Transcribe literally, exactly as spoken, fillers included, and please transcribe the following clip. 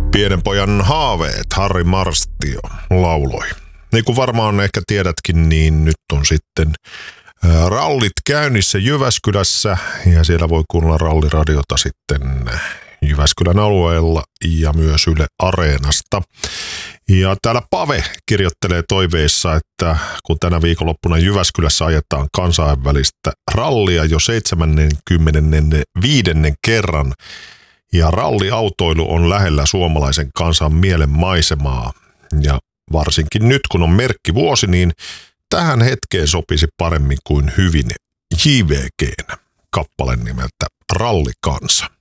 Pienen pojan haaveet, Harri Marstio lauloi. Niin kuin varmaan ehkä tiedätkin, niin nyt on sitten rallit käynnissä Jyväskylässä ja siellä voi kuunnella ralliradiota sitten Jyväskylän alueella ja myös Yle Areenasta. Ja täällä Pave kirjoittelee toiveissa, että kun tänä viikonloppuna Jyväskylässä ajetaan kansainvälistä rallia jo seitsemänkymmentäviisi kerran ja ralliautoilu on lähellä suomalaisen kansan mielen maisemaa. Ja varsinkin nyt kun on merkkivuosi, niin tähän hetkeen sopisi paremmin kuin hyvin J V G:n kappale nimeltä Rallikansa.